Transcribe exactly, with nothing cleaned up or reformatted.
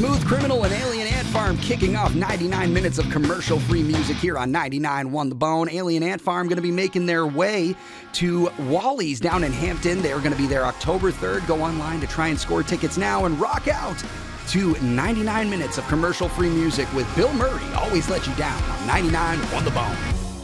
Smooth Criminal and Alien Ant Farm kicking off ninety-nine minutes of commercial-free music here on ninety-nine point one The Bone. Alien Ant Farm going to be making their way to Wally's down in Hampton. They're going to be there October third. Go online to try and score tickets now and rock out to ninety-nine minutes of commercial-free music with Bill Murray. Always let you down on ninety-nine point one The Bone.